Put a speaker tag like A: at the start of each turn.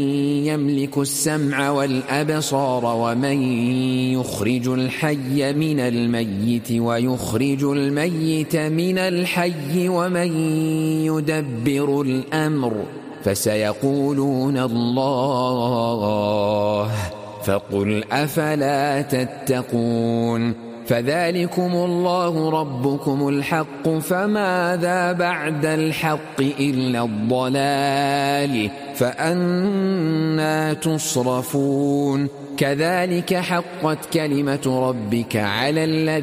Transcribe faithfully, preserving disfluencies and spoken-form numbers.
A: يملك السمع والأبصار ومن يخرج الحي من الميت ويخرج الميت من الحي ومن يدبر الأمر فسيقولون الله فقل أفلا تتقون فذلكم الله ربكم الحق فماذا بعد الحق إلا الضلال فأنى تصرفون كذلك حقت كلمة ربك على الذين